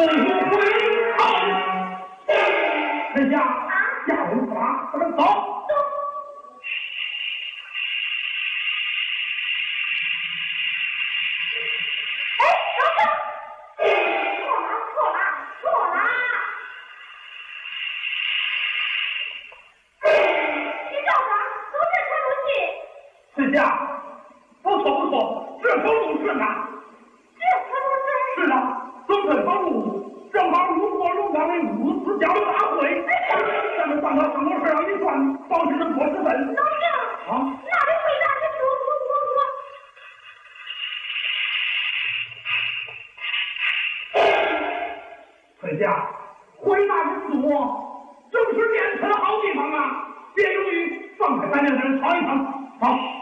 不回头。人家下文法，咱们走。这下不错不错，这条路是哪？是的，走这条路正好路过龙岗的五四交流大会。咱们上到上楼上一转，方是能过10分。 老郑， 啊， 那得回答你说。 崔家，回答你说，正是练车的好地方啊！别犹豫，放开咱两个人闯一闯，走。